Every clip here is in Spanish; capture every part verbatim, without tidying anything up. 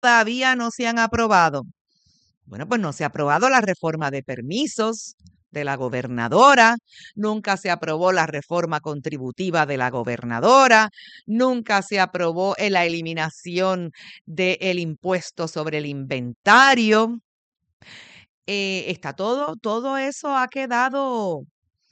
todavía no se han aprobado. Bueno, pues no se ha aprobado la reforma de permisos de la gobernadora, nunca se aprobó la reforma contributiva de la gobernadora, nunca se aprobó la eliminación del impuesto sobre el inventario. Eh, está todo, todo eso ha quedado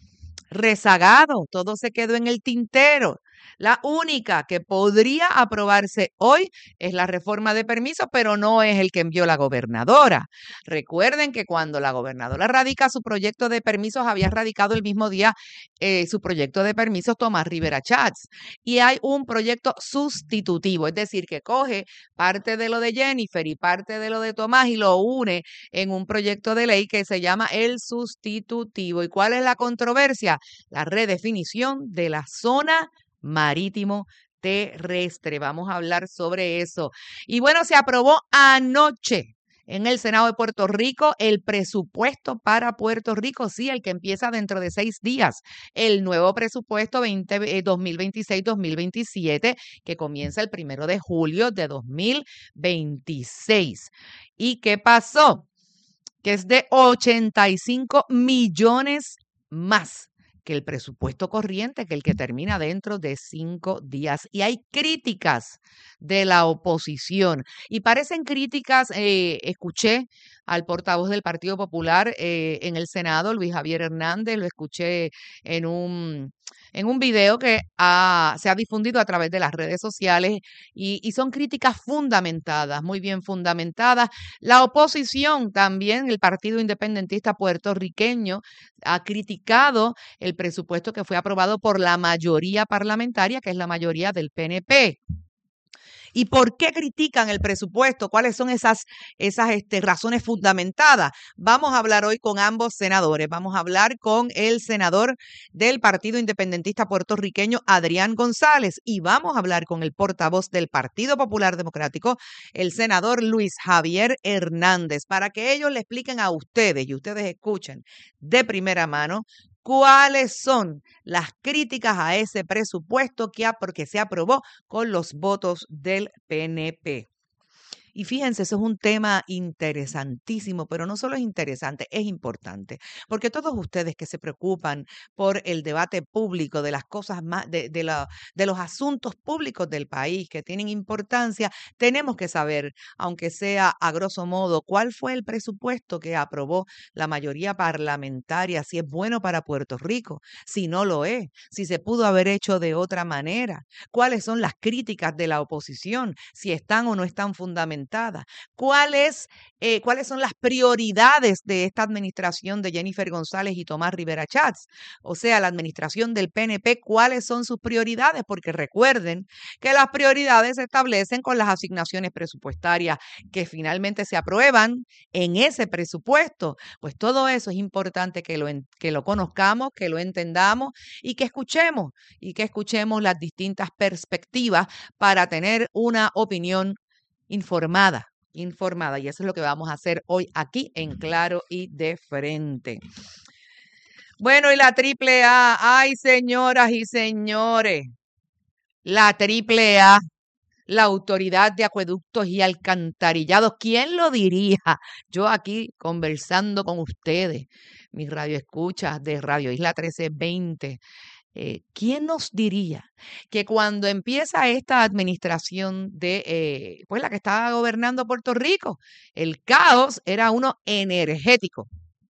rezagado, todo se quedó en el tintero. La única que podría aprobarse hoy es la reforma de permisos, pero no es el que envió la gobernadora. Recuerden que cuando la gobernadora radica su proyecto de permisos, había radicado el mismo día eh, su proyecto de permisos Tomás Rivera Chats. Y hay un proyecto sustitutivo, es decir, que coge parte de lo de Jennifer y parte de lo de Tomás y lo une en un proyecto de ley que se llama el sustitutivo. ¿Y cuál es la controversia? La redefinición de la zona marítimo terrestre. Vamos a hablar sobre eso. Y bueno, se aprobó anoche en el Senado de Puerto Rico el presupuesto para Puerto Rico, sí, el que empieza dentro de seis días, el nuevo presupuesto dos mil veintiséis dos mil veintisiete que comienza el primero de julio de dos mil veintiséis. ¿Y qué pasó? Que es de ochenta y cinco millones más que el presupuesto corriente, que el que termina dentro de cinco días. Y hay críticas de la oposición. Y parecen críticas, eh, escuché al portavoz del Partido Popular eh, en el Senado, Luis Javier Hernández, lo escuché en un, en un video que ha, se ha difundido a través de las redes sociales y, y son críticas fundamentadas, muy bien fundamentadas. La oposición también, el Partido Independentista Puertorriqueño, ha criticado el presupuesto que fue aprobado por la mayoría parlamentaria, que es la mayoría del P N P. ¿Y por qué critican el presupuesto? ¿Cuáles son esas, esas este, razones fundamentadas? Vamos a hablar hoy con ambos senadores. Vamos a hablar con el senador del Partido Independentista Puertorriqueño, Adrián González, y vamos a hablar con el portavoz del Partido Popular Democrático, el senador Luis Javier Hernández, para que ellos le expliquen a ustedes y ustedes escuchen de primera mano cuáles son las críticas a ese presupuesto que porque se aprobó con los votos del P N P. Y fíjense, eso es un tema interesantísimo, pero no solo es interesante, es importante, porque todos ustedes que se preocupan por el debate público de las cosas más, de, de, la, de los asuntos públicos del país que tienen importancia, tenemos que saber, aunque sea a grosso modo, cuál fue el presupuesto que aprobó la mayoría parlamentaria, si es bueno para Puerto Rico, si no lo es, si se pudo haber hecho de otra manera, cuáles son las críticas de la oposición, si están o no están fundamentadas. ¿Cuál es, eh, ¿Cuáles son las prioridades de esta administración de Jennifer González y Tomás Rivera Chats? O sea, la administración del P N P, ¿cuáles son sus prioridades? Porque recuerden que las prioridades se establecen con las asignaciones presupuestarias que finalmente se aprueban en ese presupuesto. Pues todo eso es importante que lo, que lo conozcamos, que lo entendamos y que escuchemos, y que escuchemos las distintas perspectivas para tener una opinión informada, informada. Y eso es lo que vamos a hacer hoy aquí en Claro y de Frente. Bueno, y la triple A, ay, señoras y señores, la triple A, la Autoridad de Acueductos y Alcantarillados, ¿quién lo diría? Yo aquí conversando con ustedes, mis radioescuchas de Radio Isla trece veinte. Eh, ¿Quién nos diría que cuando empieza esta administración de, eh, pues la que estaba gobernando Puerto Rico, el caos era uno energético?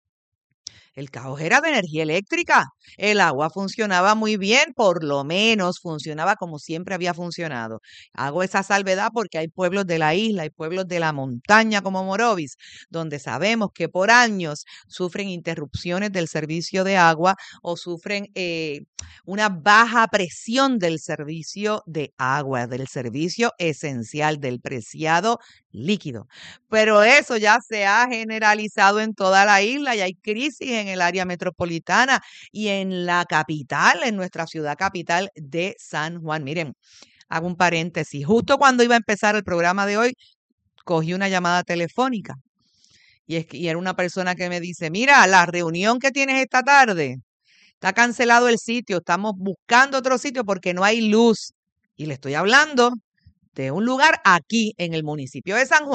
El caos era de energía eléctrica. El agua funcionaba muy bien, por lo menos funcionaba como siempre había funcionado. Hago esa salvedad porque hay pueblos de la isla, hay pueblos de la montaña como Morovis, donde sabemos que por años sufren interrupciones del servicio de agua o sufren eh, una baja presión del servicio de agua, del servicio esencial, del preciado líquido. Pero eso ya se ha generalizado en toda la isla y hay crisis en el área metropolitana y en la capital, en nuestra ciudad capital de San Juan. Miren, hago un paréntesis. Justo cuando iba a empezar el programa de hoy, cogí una llamada telefónica y, es que, y era una persona que me dice, mira, la reunión que tienes esta tarde, está cancelado el sitio, estamos buscando otro sitio porque no hay luz. Y le estoy hablando de un lugar aquí en el municipio de San Juan.